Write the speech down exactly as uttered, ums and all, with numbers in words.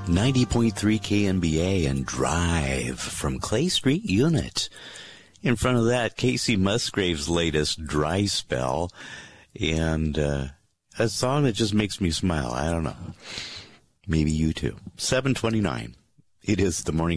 ninety point three K N B A and Drive from Clay Street Unit. In front of that, Casey Musgrave's latest, Dry Spell, and uh, a song that just makes me smile. I don't know. Maybe you too. seven twenty-nine. It is the morning